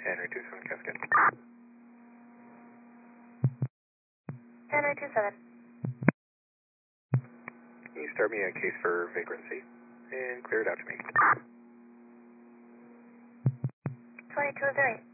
Henry 27 Cascade. Henry 27. Can you start me a case for vagrancy and clear it out to me? 2208.